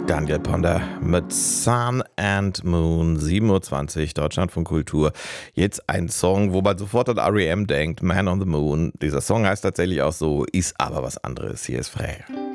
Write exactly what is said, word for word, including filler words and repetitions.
Daniel Ponder mit Sun and Moon, sieben Uhr zwanzig, Deutschlandfunk Kultur. Jetzt ein Song, wo man sofort an R E M denkt, Man on the Moon. Dieser Song heißt tatsächlich auch so, ist aber was anderes. Hier ist Frey.